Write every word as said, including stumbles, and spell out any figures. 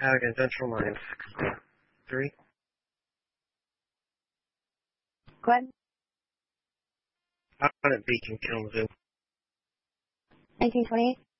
Again, Central Line. Three. Go ahead. Out at Beacon, Kalamazoo. nineteen twenty-eight.